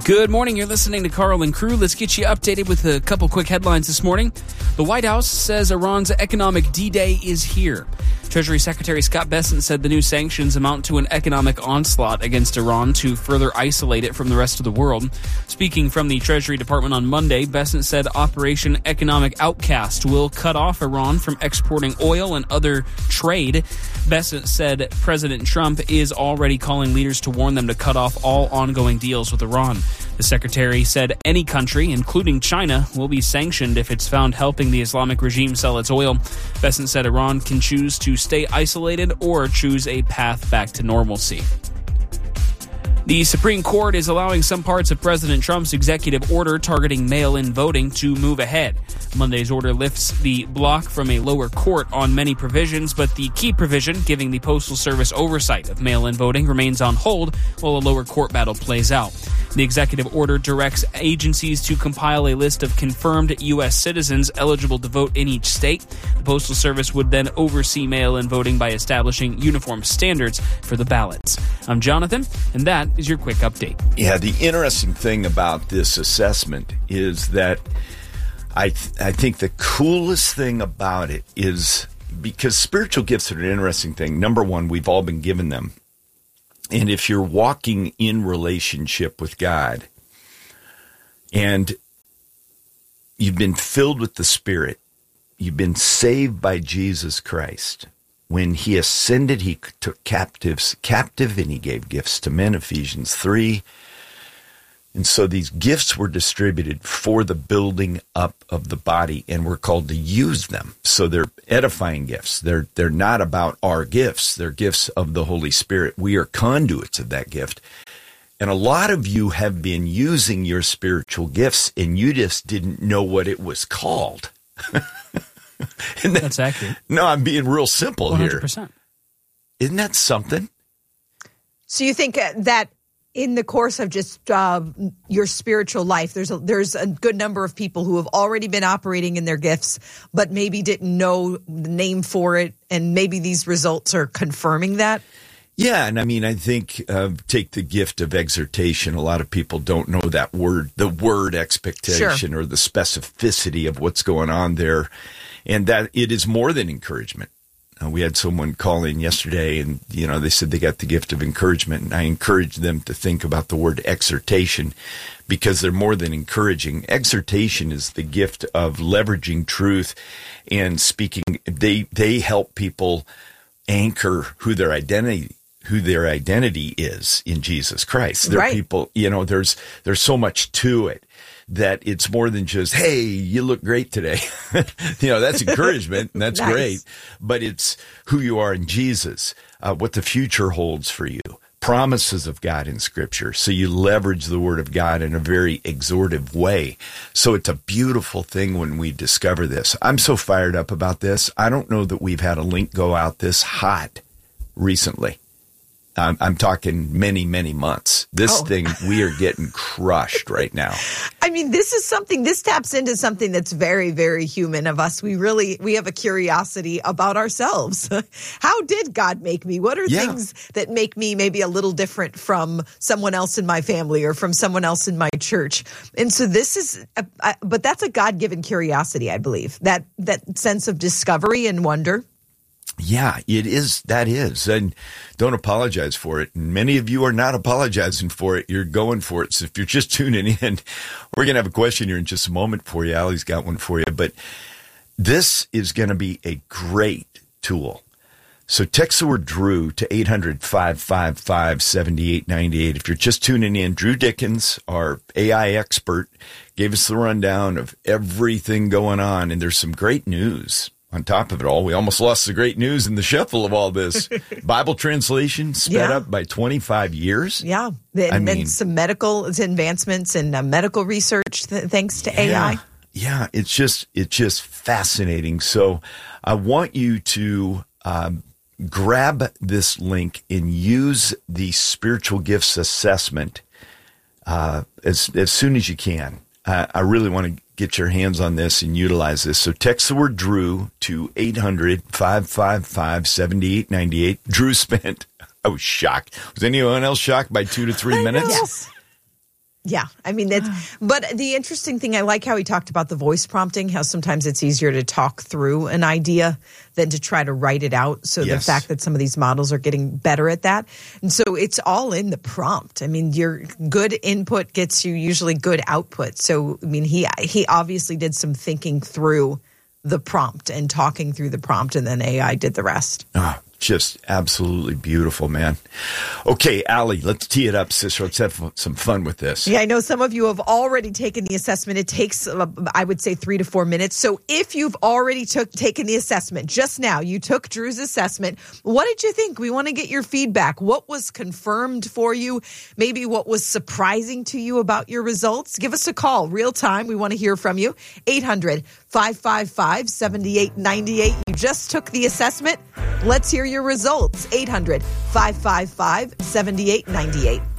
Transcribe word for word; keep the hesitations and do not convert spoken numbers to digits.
Good morning. You're listening to Carl and Crew. Let's get you updated with a couple quick headlines this morning. The White House says Iran's economic D-Day is here. Treasury Secretary Scott Bessent said the new sanctions amount to an economic onslaught against Iran to further isolate it from the rest of the world. Speaking from the Treasury Department on Monday, Bessent said Operation Economic Outcast will cut off Iran from exporting oil and other trade. Bessent said President Trump is already calling leaders to warn them to cut off all ongoing deals with Iran. The secretary said any country, including China, will be sanctioned if it's found helping the Islamic regime sell its oil. Bessent said Iran can choose to stay isolated or choose a path back to normalcy. The Supreme Court is allowing some parts of President Trump's executive order targeting mail-in voting to move ahead. Monday's order lifts the block from a lower court on many provisions, but the key provision, giving the Postal Service oversight of mail-in voting, remains on hold while a lower court battle plays out. The executive order directs agencies to compile a list of confirmed U S citizens eligible to vote in each state. The Postal Service would then oversee mail-in voting by establishing uniform standards for the ballots. I'm Jonathan, and that is your quick update. Yeah, the interesting thing about this assessment is that I th- I think the coolest thing about it is because spiritual gifts are an interesting thing. Number one, we've all been given them. And if you're walking in relationship with God and you've been filled with the Spirit, you've been saved by Jesus Christ. When he ascended, he took captives captive and he gave gifts to men, Ephesians three. And so these gifts were distributed for the building up of the body, and we're called to use them. So they're edifying gifts. They're they're not about our gifts. They're gifts of the Holy Spirit. We are conduits of that gift. And a lot of you have been using your spiritual gifts, and you just didn't know what it was called. And that, That's accurate. No, I'm being real simple one hundred percent. Here. Isn't that something? So you think that in the course of just uh, your spiritual life, there's a, there's a good number of people who have already been operating in their gifts, but maybe didn't know the name for it, and maybe these results are confirming that? Yeah, and I mean, I think uh, take the gift of exhortation. A lot of people don't know that word, the word expectation, sure, or the specificity of what's going on there, and that it is more than encouragement. Uh, we had someone call in yesterday, and you know they said they got the gift of encouragement, and I encouraged them to think about the word exhortation because they're more than encouraging. Exhortation is the gift of leveraging truth and speaking. They they help people anchor who their identity who their identity is in Jesus Christ. They're right. people, you know, there's there's so much to it that it's more than just, hey, you look great today. You know, that's encouragement, and that's nice. great. But it's who you are in Jesus, uh, what the future holds for you, promises of God in Scripture. So you leverage the Word of God in a very exhortive way. So it's a beautiful thing when we discover this. I'm so fired up about this. I don't know that we've had a link go out this hot recently. I'm, I'm talking many, many months. This oh. thing, we are getting crushed right now. I mean, this is something, this taps into something that's very, very human of us. We really, we have a curiosity about ourselves. How did God make me? What are yeah. things that make me maybe a little different from someone else in my family or from someone else in my church? And so this is, a, a, but that's a God-given curiosity, I believe. That, that sense of discovery and wonder. Yeah, it is. That is. And don't apologize for it. And many of you are not apologizing for it. You're going for it. So if you're just tuning in, we're going to have a question here in just a moment for you. Allie's got one for you. But this is going to be a great tool. So text the word Drew to eight hundred, five five five, seven eight nine eight. If you're just tuning in, Drew Dickens, our A I expert, gave us the rundown of everything going on. And there's some great news. On top of it all, we almost lost the great news in the shuffle of all this. Bible translation sped yeah. up by twenty-five years. Yeah. And I then mean, some medical advancements and uh, medical research th- thanks to yeah, A I. Yeah, it's just it's just fascinating. So I want you to um, grab this link and use the spiritual gifts assessment uh, as, as soon as you can. Uh, I really want to get your hands on this and utilize this. So text the word Drew to eight hundred, five five five, seven eight nine eight. Drew spent, I was shocked. Was anyone else shocked by two to three minutes? Yes. Yeah, I mean, it's, but the interesting thing, I like how he talked about the voice prompting, how sometimes it's easier to talk through an idea than to try to write it out. So Yes. the fact that some of these models are getting better at that. And so it's all in the prompt. I mean, your good input gets you usually good output. So, I mean, he he obviously did some thinking through the prompt and talking through the prompt, and then A I did the rest. Ah, just absolutely beautiful, man. Okay, Allie, let's tee it up, sister. Let's have some fun with this. Yeah, I know some of you have already taken the assessment. It takes, uh, I would say, three to four minutes. So if you've already took taken the assessment just now, you took Drew's assessment, what did you think? We want to get your feedback. What was confirmed for you? Maybe what was surprising to you about your results? Give us a call, real time. We want to hear from you. eight hundred, five five five, seven eight nine eight. You just took the assessment. Let's hear your results. eight hundred, five five five, seven eight nine eight.